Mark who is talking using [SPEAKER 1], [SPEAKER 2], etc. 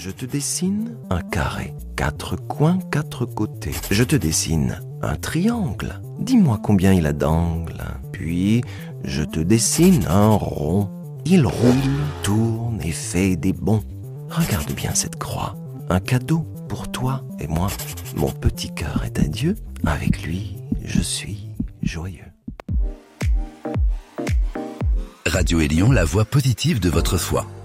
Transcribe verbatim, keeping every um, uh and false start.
[SPEAKER 1] Je te dessine un carré, quatre coins, quatre côtés. Je te dessine un triangle. Dis-moi combien il a d'angles. Puis, je te dessine un rond. Il roule, tourne et fait des bonds. Regarde bien cette croix. Un cadeau pour toi et moi. Mon petit cœur est à Dieu. Avec lui, je suis joyeux.
[SPEAKER 2] Radio Élion, la voix positive de votre foi.